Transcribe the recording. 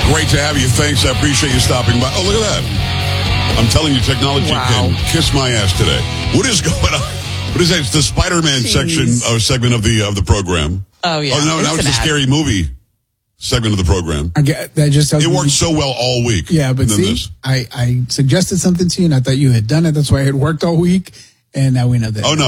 Great to have you. Thanks. I appreciate you stopping by. Oh, look at that. I'm telling you, technology can kiss my ass today. What is going on? What is that? It's the Spider-Man segment of the program. Oh, yeah. Oh, no, now it's the scary movie segment of the program. That just it worked so well all week. Yeah, but see, I suggested something to you, and I thought you had done it. That's why it worked all week, and now we know that. Oh, no.